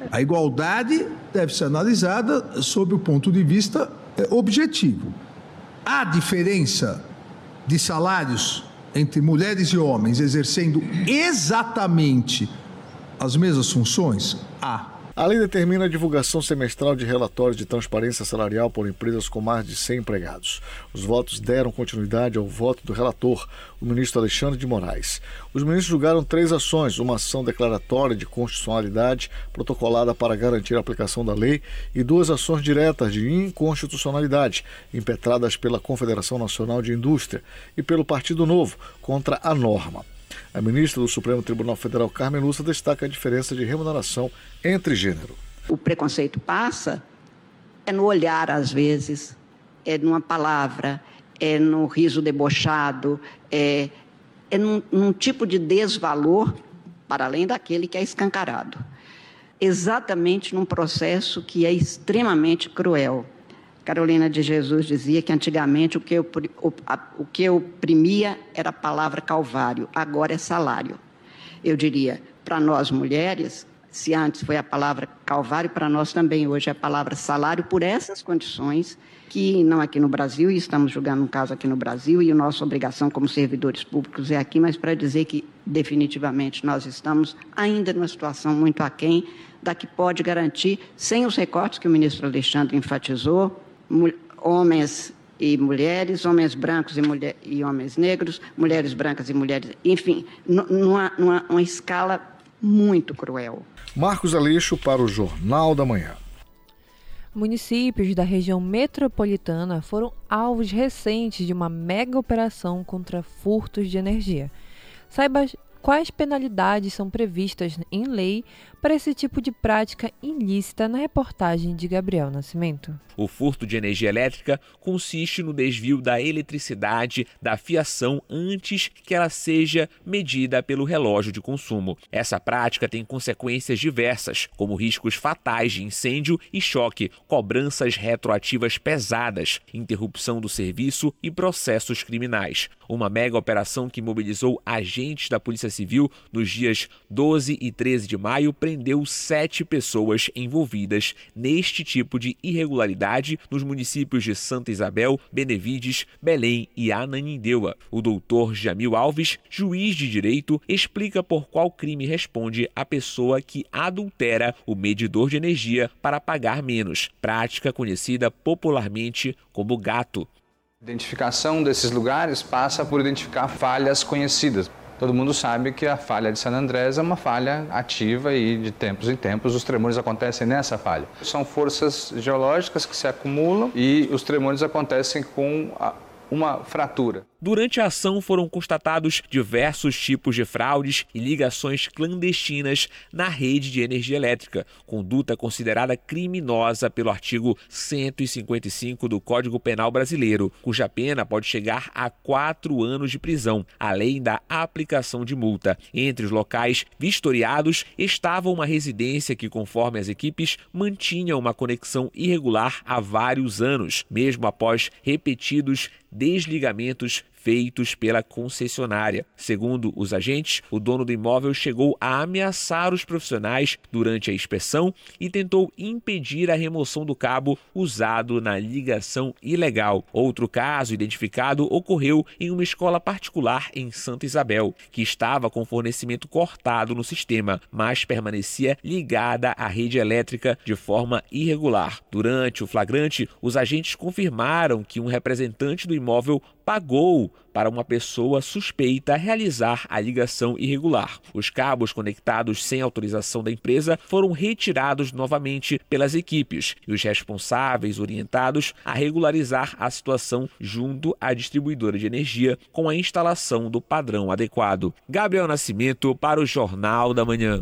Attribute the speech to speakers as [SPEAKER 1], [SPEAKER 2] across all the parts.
[SPEAKER 1] A igualdade deve ser analisada sob o ponto de vista objetivo. Há diferença de salários entre mulheres e homens exercendo exatamente as mesmas funções? Há.
[SPEAKER 2] A lei determina a divulgação semestral de relatórios de transparência salarial por empresas com mais de 100 empregados. Os votos deram continuidade ao voto do relator, o ministro Alexandre de Moraes. Os ministros julgaram 3 ações, uma ação declaratória de constitucionalidade protocolada para garantir a aplicação da lei e 2 ações diretas de inconstitucionalidade, impetradas pela Confederação Nacional de Indústria e pelo Partido Novo, contra a norma. A ministra do Supremo Tribunal Federal, Carmen Lúcia, destaca a diferença de remuneração entre gênero.
[SPEAKER 3] O preconceito passa no olhar, às vezes, numa palavra, no riso debochado, num tipo de desvalor, para além daquele que é escancarado. Exatamente num processo que é extremamente cruel. Carolina de Jesus dizia que antigamente o que oprimia era a palavra calvário, agora é salário. Eu diria, para nós mulheres, se antes foi a palavra calvário, para nós também hoje é a palavra salário, por essas condições que não aqui no Brasil, e estamos julgando um caso aqui no Brasil, e a nossa obrigação como servidores públicos é aqui, mas para dizer que definitivamente nós estamos ainda numa situação muito aquém da que pode garantir, sem os recortes que o ministro Alexandre enfatizou, homens e mulheres, homens brancos e homens negros, mulheres brancas e mulheres... Enfim, numa escala muito cruel.
[SPEAKER 2] Marcos Aleixo para o Jornal da Manhã.
[SPEAKER 4] Municípios da região metropolitana foram alvos recentes de uma mega operação contra furtos de energia. Saiba quais penalidades são previstas em lei para esse tipo de prática ilícita na reportagem de Gabriel Nascimento.
[SPEAKER 5] O furto de energia elétrica consiste no desvio da eletricidade da fiação antes que ela seja medida pelo relógio de consumo. Essa prática tem consequências diversas, como riscos fatais de incêndio e choque, cobranças retroativas pesadas, interrupção do serviço e processos criminais. Uma mega operação que mobilizou agentes da Polícia Civil nos dias 12 e 13 de maio prendeu 7 pessoas envolvidas neste tipo de irregularidade nos municípios de Santa Isabel, Benevides, Belém e Ananindeua. O doutor Jamil Alves, juiz de direito, explica por qual crime responde a pessoa que adultera o medidor de energia para pagar menos, prática conhecida popularmente como gato.
[SPEAKER 6] A identificação desses lugares passa por identificar falhas conhecidas. Todo mundo sabe que a falha de San Andrés é uma falha ativa e de tempos em tempos os tremores acontecem nessa falha. São forças geológicas que se acumulam e os tremores acontecem com uma fratura.
[SPEAKER 5] Durante a ação foram constatados diversos tipos de fraudes e ligações clandestinas na rede de energia elétrica, conduta considerada criminosa pelo artigo 155 do Código Penal Brasileiro, cuja pena pode chegar a 4 anos de prisão, além da aplicação de multa. Entre os locais vistoriados estava uma residência que, conforme as equipes, mantinha uma conexão irregular há vários anos, mesmo após repetidos desligamentos feitos pela concessionária. Segundo os agentes, o dono do imóvel chegou a ameaçar os profissionais durante a inspeção e tentou impedir a remoção do cabo usado na ligação ilegal. Outro caso identificado ocorreu em uma escola particular em Santa Isabel, que estava com fornecimento cortado no sistema, mas permanecia ligada à rede elétrica de forma irregular. Durante o flagrante, os agentes confirmaram que um representante do imóvel pagou para uma pessoa suspeita realizar a ligação irregular. Os cabos conectados sem autorização da empresa foram retirados novamente pelas equipes e os responsáveis orientados a regularizar a situação junto à distribuidora de energia com a instalação do padrão adequado. Gabriel Nascimento para o Jornal da Manhã.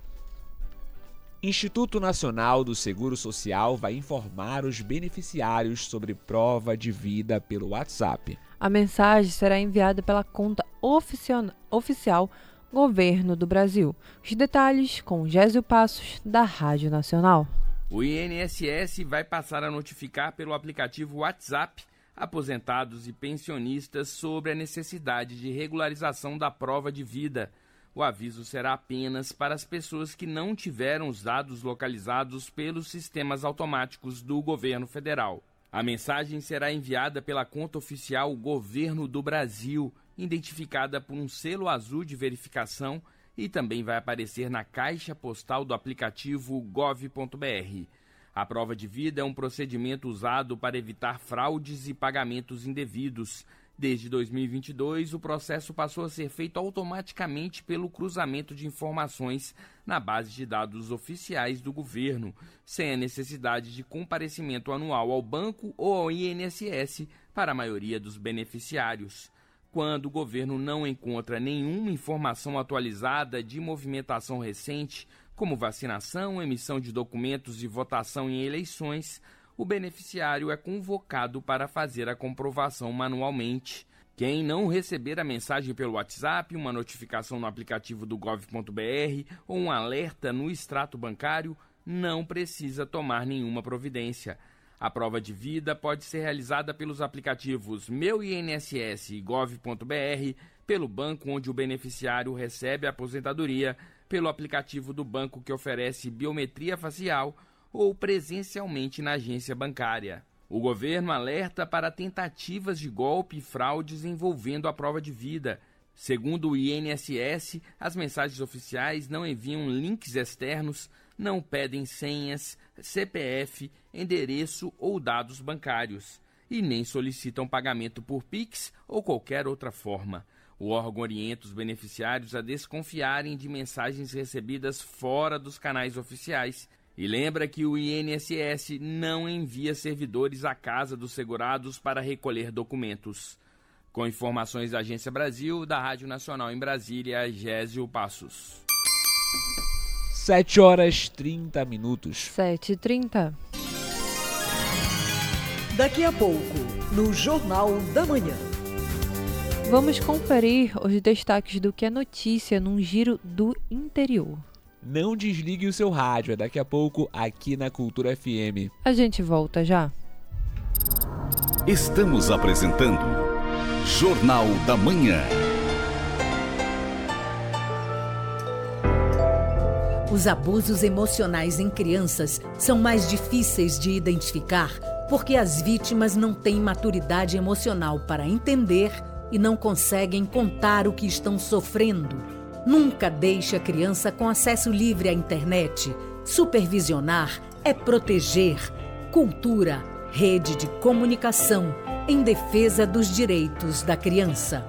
[SPEAKER 5] Instituto Nacional do Seguro Social vai informar os beneficiários sobre prova de vida pelo WhatsApp.
[SPEAKER 4] A mensagem será enviada pela conta oficial Governo do Brasil. Os detalhes com Gésio Passos, da Rádio Nacional.
[SPEAKER 7] O INSS vai passar a notificar pelo aplicativo WhatsApp aposentados e pensionistas sobre a necessidade de regularização da prova de vida. O aviso será apenas para as pessoas que não tiveram os dados localizados pelos sistemas automáticos do governo federal. A mensagem será enviada pela conta oficial Governo do Brasil, identificada por um selo azul de verificação, e também vai aparecer na caixa postal do aplicativo gov.br. A prova de vida é um procedimento usado para evitar fraudes e pagamentos indevidos. Desde 2022, o processo passou a ser feito automaticamente pelo cruzamento de informações na base de dados oficiais do governo, sem a necessidade de comparecimento anual ao banco ou ao INSS para a maioria dos beneficiários. Quando o governo não encontra nenhuma informação atualizada de movimentação recente, como vacinação, emissão de documentos e votação em eleições, o beneficiário é convocado para fazer a comprovação manualmente. Quem não receber a mensagem pelo WhatsApp, uma notificação no aplicativo do gov.br ou um alerta no extrato bancário, não precisa tomar nenhuma providência. A prova de vida pode ser realizada pelos aplicativos Meu INSS e gov.br, pelo banco onde o beneficiário recebe a aposentadoria, pelo aplicativo do banco que oferece biometria facial ou presencialmente na agência bancária. O governo alerta para tentativas de golpe e fraudes envolvendo a prova de vida. Segundo o INSS, as mensagens oficiais não enviam links externos, não pedem senhas, CPF, endereço ou dados bancários, e nem solicitam pagamento por Pix ou qualquer outra forma. O órgão orienta os beneficiários a desconfiarem de mensagens recebidas fora dos canais oficiais e lembra que o INSS não envia servidores à casa dos segurados para recolher documentos. Com informações da Agência Brasil, da Rádio Nacional em Brasília, Gésio Passos.
[SPEAKER 5] 7h30.
[SPEAKER 4] 7h30.
[SPEAKER 8] Daqui a pouco, no Jornal da Manhã.
[SPEAKER 4] Vamos conferir os destaques do que é notícia num giro do interior.
[SPEAKER 5] Não desligue o seu rádio, é daqui a pouco aqui na Cultura FM.
[SPEAKER 4] A gente volta já.
[SPEAKER 9] Estamos apresentando Jornal da Manhã.
[SPEAKER 8] Os abusos emocionais em crianças são mais difíceis de identificar porque as vítimas não têm maturidade emocional para entender e não conseguem contar o que estão sofrendo. Nunca deixe a criança com acesso livre à internet. Supervisionar é proteger. Cultura, rede de comunicação em defesa dos direitos da criança.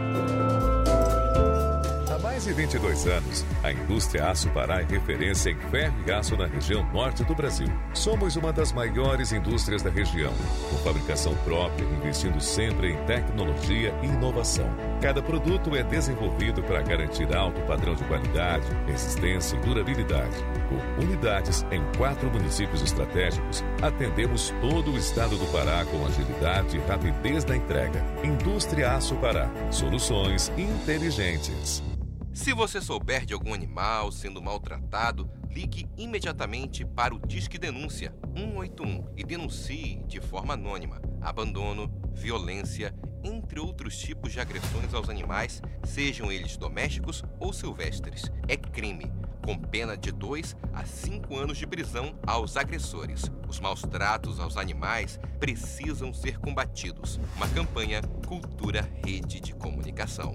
[SPEAKER 10] Há mais de 22 anos, a indústria Aço Pará é referência em ferro e aço na região norte do Brasil. Somos uma das maiores indústrias da região, com fabricação própria, investindo sempre em tecnologia e inovação. Cada produto é desenvolvido para garantir alto padrão de qualidade, resistência e durabilidade. Com unidades em 4 municípios estratégicos, atendemos todo o estado do Pará com agilidade e rapidez na entrega. Indústria Aço Pará. Soluções inteligentes.
[SPEAKER 11] Se você souber de algum animal sendo maltratado, ligue imediatamente para o Disque Denúncia 181 e denuncie de forma anônima abandono, violência, entre outros tipos de agressões aos animais, sejam eles domésticos ou silvestres. É crime, com pena de 2 a 5 anos de prisão aos agressores. Os maus tratos aos animais precisam ser combatidos. Uma campanha Cultura Rede de Comunicação.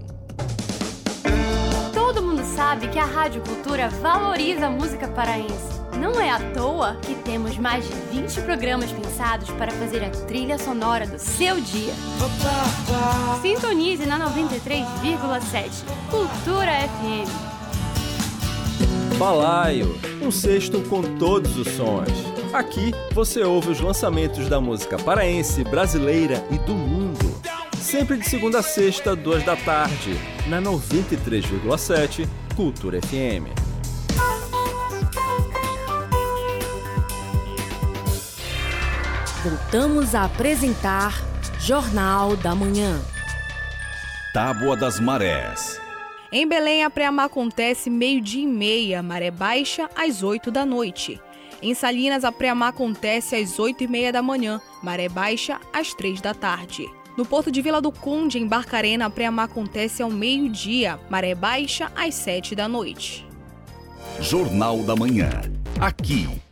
[SPEAKER 12] Todo mundo sabe que a Rádio Cultura valoriza a música paraense. Não é à toa que temos mais de 20 programas pensados para fazer a trilha sonora do seu dia. Sintonize na 93,7 Cultura FM.
[SPEAKER 13] Balaio, um cesto com todos os sons. Aqui você ouve os lançamentos da música paraense, brasileira e do mundo. Sempre de segunda a sexta, 2 da tarde, na 93,7 Cultura FM.
[SPEAKER 8] Voltamos a apresentar Jornal da Manhã.
[SPEAKER 9] Tábua das Marés.
[SPEAKER 14] Em Belém, a pré-amar acontece 12h30, maré baixa às 8 da noite. Em Salinas, a pré-amar acontece às 8h30 da manhã, maré baixa às 3 da tarde. No Porto de Vila do Conde, em Barcarena, a pré-mar acontece ao meio-dia, maré baixa às 7 da noite.
[SPEAKER 9] Jornal da Manhã. Aqui,